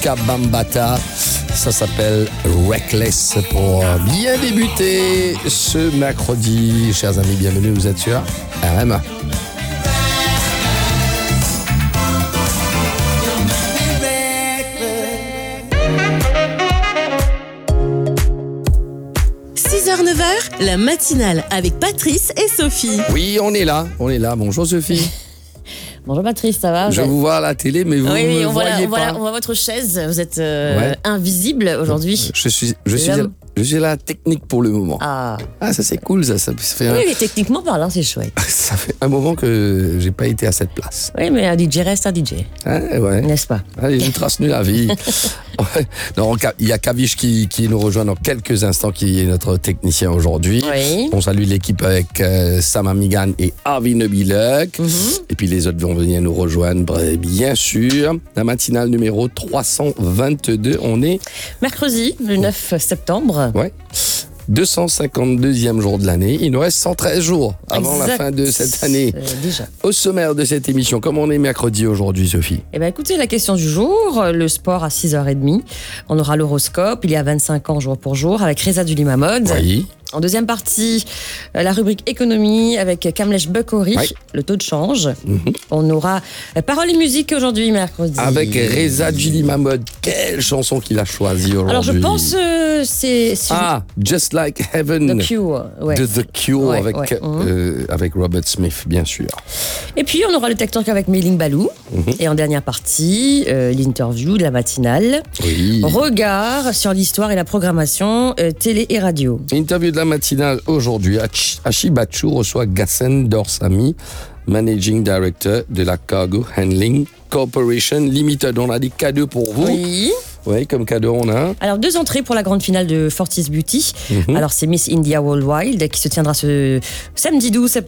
Africa Bambaataa. Ça s'appelle Reckless pour bien débuter ce mercredi. Chers amis, bienvenue, vous êtes sur RM. La matinale avec Patrice et Sophie. Oui, on est là. Bonjour Sophie. Bonjour Patrice, ça va? Je vous vois à la télé, mais vous ne me voyez pas. On voit votre chaise, vous êtes invisible aujourd'hui. Je suis la technique pour le moment. Ah, ça c'est cool, ça fait oui, mais techniquement parlant, c'est chouette. Ça fait un moment que j'ai pas été à cette place. Oui, mais un DJ reste un DJ. Ouais. N'est-ce pas? Allez, je vous trace nu la vie. Non, il y a Kavish qui nous rejoint dans quelques instants, qui est notre technicien aujourd'hui. Oui. On salue l'équipe avec Sam Amigan et Avi Nebilek. Et puis les autres vont venir nous rejoindre, bien sûr. La matinale numéro 322. On est mercredi, le 9 septembre. Ouais. 252e jour de l'année. Il nous reste 113 jours avant la fin de cette année. Déjà. Au sommaire de cette émission, comme on est mercredi aujourd'hui, Sophie. Eh bien, écoutez, la question du jour, le sport à 6h30. On aura l'horoscope, il y a 25 ans jour pour jour, avec Reza Dulimamod. Oui. En deuxième partie, la rubrique économie avec Kamlesh Bukhari, le taux de change. On aura paroles et musique aujourd'hui, mercredi. Avec Reza Dulimamod, quelle chanson qu'il a choisie aujourd'hui? Alors je pense c'est Just Like Heaven. The Cure. Ouais. De The Cure avec Robert Smith, bien sûr. Et puis on aura le Tech Talk avec Méline Balou. Et en dernière partie, l'interview de la matinale. Oui. Regard sur l'histoire et la programmation télé et radio. Interview de la matinale aujourd'hui. Achibachu reçoit Gassen Dorsami, Managing Director de la Cargo Handling Corporation Limited. On a des cadeaux pour vous. Oui, comme cadeau, on a. Alors, 2 entrées pour la grande finale de Fortis Beauty. Alors, c'est Miss India Worldwide qui se tiendra ce samedi 12